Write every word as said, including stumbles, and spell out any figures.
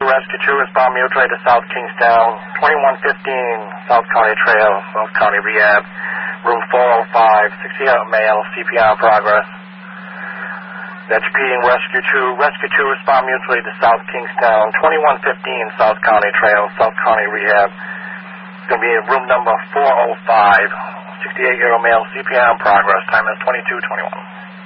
Rescue two, respond mutually to South Kingstown, twenty-one fifteen South County Trail, South County Rehab, room four oh five, sixty-eight male, C P R in progress. That's repeating Rescue two, Rescue two, respond mutually to South Kingstown, twenty-one fifteen South County Trail, South County Rehab. It's going to be in room number four oh five, sixty-eight-year-old male, C P R in progress. Time is twenty-two twenty-one.